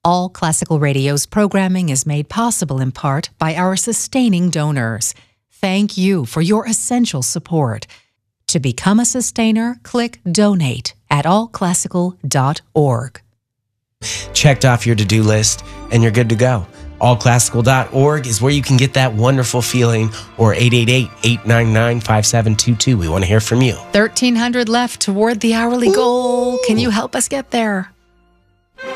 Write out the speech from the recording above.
All Classical Radio's programming is made possible in part by our sustaining donors. Thank you for your essential support. To become a sustainer, click Donate at allclassical.org. Checked off your to-do list, and you're good to go. Allclassical.org is where you can get that wonderful feeling, or 888-899-5722. We want to hear from you. 1,300 left toward the hourly goal. Can you help us get there?